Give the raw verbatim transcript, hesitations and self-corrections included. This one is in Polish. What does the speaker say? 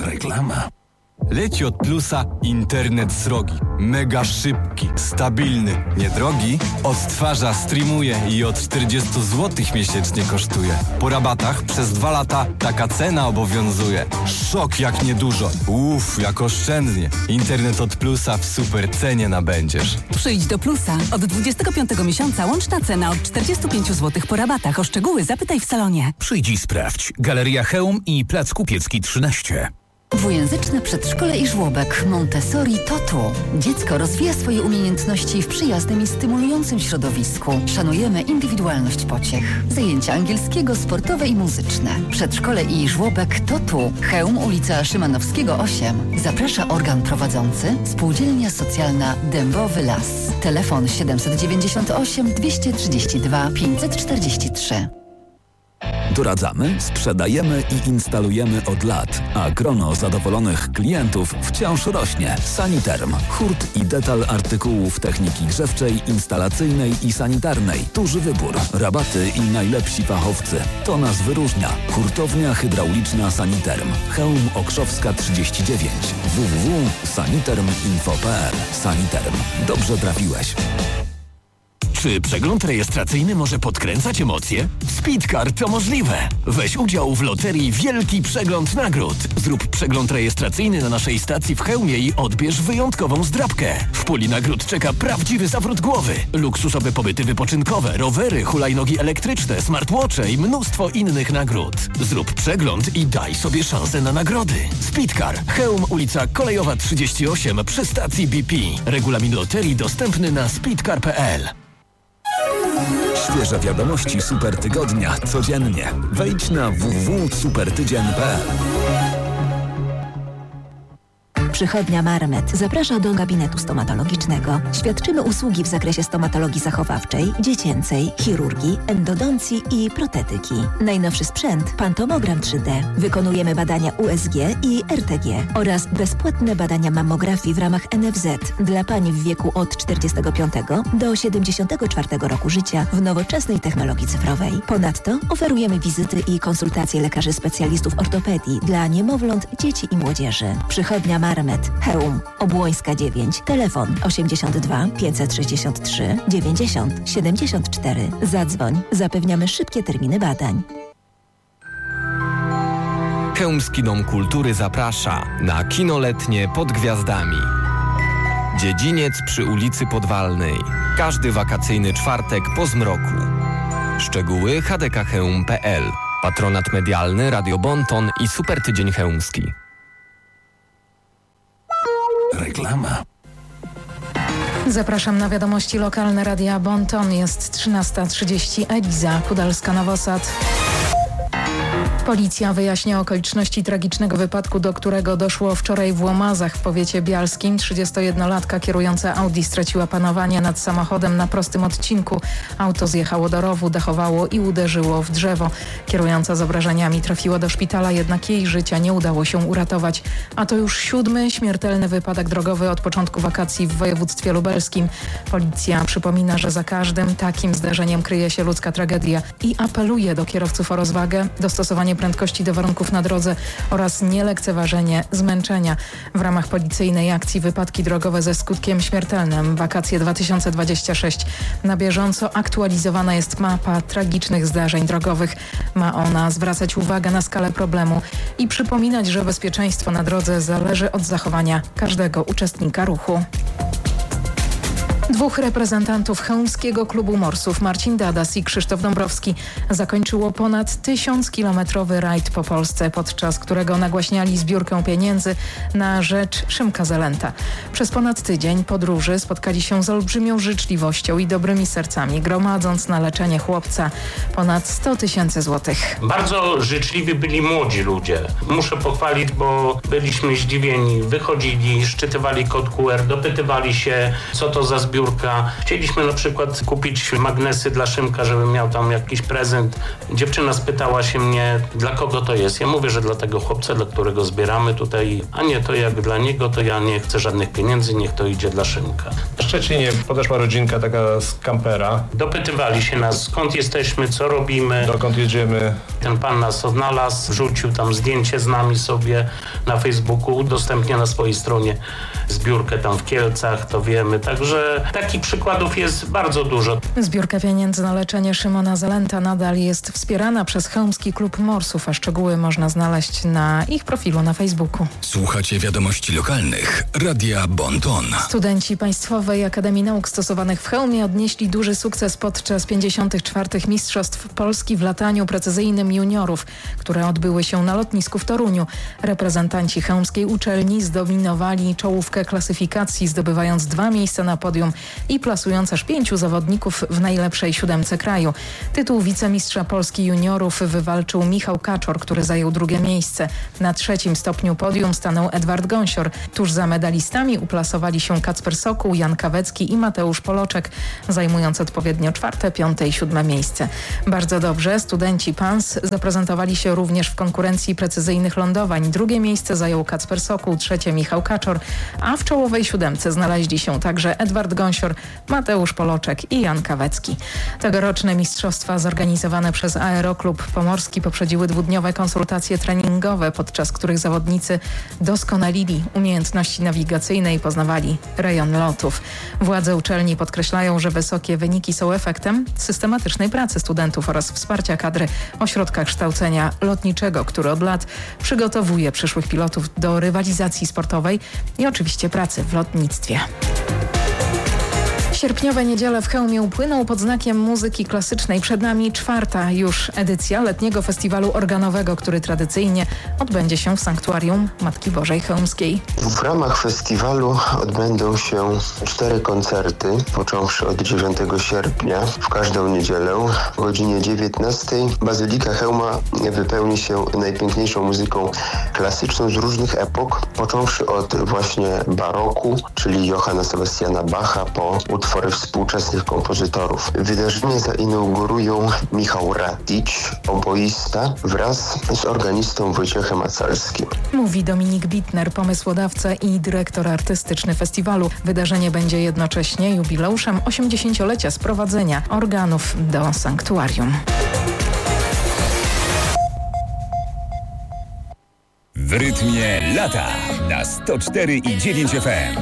Reklama. Leci od Plusa internet srogi. Mega szybki, stabilny, niedrogi. Odtwarza, streamuje i od czterdzieści złotych miesięcznie kosztuje. Po rabatach przez dwa lata taka cena obowiązuje. Szok jak niedużo. Uff, jak oszczędnie. Internet od Plusa w super cenie nabędziesz. Przyjdź do Plusa. Od dwudziestego piątego miesiąca łączna cena od czterdzieści pięć złotych po rabatach. O szczegóły zapytaj w salonie. Przyjdź i sprawdź. Galeria Chełm i Plac Kupiecki trzynaście. Dwujęzyczne przedszkole i żłobek Montessori to tu. Dziecko rozwija swoje umiejętności w przyjaznym i stymulującym środowisku. Szanujemy indywidualność pociech. Zajęcia angielskiego, sportowe i muzyczne. Przedszkole i żłobek to tu. Chełm, ulica Szymanowskiego osiem. Zaprasza organ prowadzący. Spółdzielnia Socjalna Dębowy Las. Telefon siedem dziewięćdziesiąt osiem dwieście trzydzieści dwa pięćset czterdzieści trzy. Doradzamy, sprzedajemy i instalujemy od lat, a grono zadowolonych klientów wciąż rośnie. Saniterm. Hurt i detal artykułów techniki grzewczej, instalacyjnej i sanitarnej. Duży wybór, rabaty i najlepsi fachowcy. To nas wyróżnia. Hurtownia hydrauliczna Saniterm. Chełm Okrzowska trzydzieści dziewięć. w w w kropka saniterm kropka info kropka p l. Saniterm. Dobrze trafiłeś. Czy przegląd rejestracyjny może podkręcać emocje? Speedcar to możliwe. Weź udział w loterii Wielki Przegląd Nagród. Zrób przegląd rejestracyjny na naszej stacji w Chełmie i odbierz wyjątkową zdrabkę. W puli nagród czeka prawdziwy zawrót głowy. Luksusowe pobyty wypoczynkowe, rowery, hulajnogi elektryczne, smartwatche i mnóstwo innych nagród. Zrób przegląd i daj sobie szansę na nagrody. Speedcar. Chełm, ulica Kolejowa trzydzieści osiem przy stacji B P. Regulamin loterii dostępny na speedcar kropka p l. Świeże wiadomości Super Tygodnia codziennie. Wejdź na w w w kropka supertydzień kropka p l. Przychodnia Marmet zaprasza do gabinetu stomatologicznego. Świadczymy usługi w zakresie stomatologii zachowawczej, dziecięcej, chirurgii, endodoncji i protetyki. Najnowszy sprzęt pantomogram trzy D. Wykonujemy badania U S G i R T G oraz bezpłatne badania mammografii w ramach N F Z dla pań w wieku od czterdziestego piątego do siedemdziesiątego czwartego roku życia w nowoczesnej technologii cyfrowej. Ponadto oferujemy wizyty i konsultacje lekarzy specjalistów ortopedii dla niemowląt, dzieci i młodzieży. Przychodnia Marmet. Chełm, Obłońska dziewięć, telefon osiemdziesiąt dwa pięćset sześćdziesiąt trzy dziewięćdziesiąt siedemdziesiąt cztery. Zadzwoń, zapewniamy szybkie terminy badań. Chełmski Dom Kultury zaprasza na kino letnie pod gwiazdami. Dziedziniec przy ulicy Podwalnej. Każdy wakacyjny czwartek po zmroku. Szczegóły h d k chełm kropka p l. Patronat medialny Radio Bonton i Super Tydzień Chełmski. Reklama. Zapraszam na wiadomości lokalne Radia Bonton. Jest trzynasta trzydzieści. Eliza Kudalska-Nowosad. Policja wyjaśnia okoliczności tragicznego wypadku, do którego doszło wczoraj w Łomazach w powiecie bialskim. trzydziestojednolatka kierująca Audi straciła panowanie nad samochodem na prostym odcinku. Auto zjechało do rowu, dachowało i uderzyło w drzewo. Kierująca z obrażeniami trafiła do szpitala, jednak jej życia nie udało się uratować. A to już siódmy śmiertelny wypadek drogowy od początku wakacji w województwie lubelskim. Policja przypomina, że za każdym takim zdarzeniem kryje się ludzka tragedia i apeluje do kierowców o rozwagę, dostosowanie prędkości do warunków na drodze oraz nielekceważenie zmęczenia. W ramach policyjnej akcji Wypadki drogowe ze skutkiem śmiertelnym Wakacje dwa tysiące dwadzieścia sześć na bieżąco aktualizowana jest mapa tragicznych zdarzeń drogowych. Ma ona zwracać uwagę na skalę problemu i przypominać, że bezpieczeństwo na drodze zależy od zachowania każdego uczestnika ruchu. Dwóch reprezentantów chełmskiego klubu morsów, Marcin Dadas i Krzysztof Dąbrowski, zakończyło ponad tysiąckilometrowy rajd po Polsce, podczas którego nagłaśniali zbiórkę pieniędzy na rzecz Szymka Zelenta. Przez ponad tydzień podróży spotkali się z olbrzymią życzliwością i dobrymi sercami, gromadząc na leczenie chłopca ponad sto tysięcy złotych. Bardzo życzliwi byli młodzi ludzie. Muszę pochwalić, bo byliśmy zdziwieni. Wychodzili, szczytywali kod Q R, dopytywali się, co to za zbiórka, zbiórka. Chcieliśmy na przykład kupić magnesy dla Szymka, żeby miał tam jakiś prezent. Dziewczyna spytała się mnie, dla kogo to jest. Ja mówię, że dla tego chłopca, dla którego zbieramy tutaj, a nie, to jak dla niego, to ja nie chcę żadnych pieniędzy, niech to idzie dla Szymka. W Szczecinie podeszła rodzinka taka z kampera. Dopytywali się nas, skąd jesteśmy, co robimy. Dokąd jedziemy. Ten pan nas odnalazł, wrzucił tam zdjęcie z nami sobie na Facebooku, udostępnia na swojej stronie zbiórkę tam w Kielcach, to wiemy. Także takich przykładów jest bardzo dużo. Zbiórka pieniędzy na leczenie Szymona Zelenta nadal jest wspierana przez Chełmski Klub Morsów, a szczegóły można znaleźć na ich profilu na Facebooku. Słuchacie wiadomości lokalnych Radia Bon Ton. Studenci Państwowej Akademii Nauk Stosowanych w Chełmie odnieśli duży sukces podczas pięćdziesiątych czwartych Mistrzostw Polski w lataniu precyzyjnym juniorów, które odbyły się na lotnisku w Toruniu. Reprezentanci chełmskiej uczelni zdominowali czołówkę klasyfikacji, zdobywając dwa miejsca na podium i plasując aż pięciu zawodników w najlepszej siódemce kraju. Tytuł wicemistrza Polski juniorów wywalczył Michał Kaczor, który zajął drugie miejsce. Na trzecim stopniu podium stanął Edward Gąsior. Tuż za medalistami uplasowali się Kacper Sokół, Jan Kawecki i Mateusz Poloczek, zajmując odpowiednio czwarte, piąte i siódme miejsce. Bardzo dobrze, studenci P A N S zaprezentowali się również w konkurencji precyzyjnych lądowań. Drugie miejsce zajął Kacper Sokół, trzecie Michał Kaczor, a w czołowej siódemce znaleźli się także Edward Gąsior, Mateusz Poloczek i Jan Kawecki. Tegoroczne mistrzostwa zorganizowane przez Aeroklub Pomorski poprzedziły dwudniowe konsultacje treningowe, podczas których zawodnicy doskonalili umiejętności nawigacyjne i poznawali rejon lotów. Władze uczelni podkreślają, że wysokie wyniki są efektem systematycznej pracy studentów oraz wsparcia kadry ośrodka kształcenia lotniczego, który od lat przygotowuje przyszłych pilotów do rywalizacji sportowej i oczywiście pracy w lotnictwie. Sierpniowe niedziele w Chełmie upłyną pod znakiem muzyki klasycznej. Przed nami czwarta już edycja letniego festiwalu organowego, który tradycyjnie odbędzie się w Sanktuarium Matki Bożej Chełmskiej. W ramach festiwalu odbędą się cztery koncerty, począwszy od dziewiątego sierpnia. W każdą niedzielę o godzinie dziewiętnastej Bazylika Chełma wypełni się najpiękniejszą muzyką klasyczną z różnych epok, począwszy od właśnie baroku, czyli Johanna Sebastiana Bacha, po utwory współczesnych kompozytorów. Wydarzenie zainaugurują Michał Ratić, oboista, wraz z organistą Wojciechem Macalskim. Mówi Dominik Bitner, pomysłodawca i dyrektor artystyczny festiwalu. Wydarzenie będzie jednocześnie jubileuszem osiemdziesięciolecia sprowadzenia organów do sanktuarium. W rytmie lata na sto cztery i dziewięć F M.